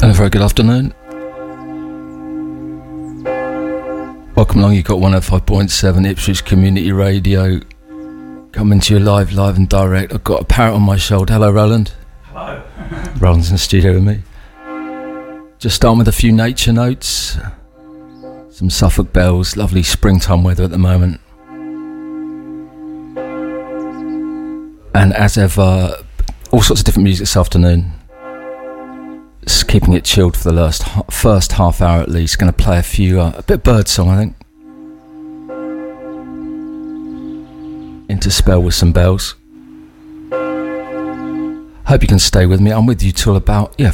And a very good afternoon. Welcome along, you've got 105.7 Ipswich Community Radio coming to you live and direct. I've got a parrot on my shoulder. Hello, Roland. Hello. Roland's in the studio with me. Just starting with a few nature notes. Some Suffolk bells, lovely springtime weather at the moment. And as ever, all sorts of different music this afternoon. Just keeping it chilled for the first half hour at least. Going to play a bit of birdsong, I think. Interspell with some bells. Hope you can stay with me. I'm with you till about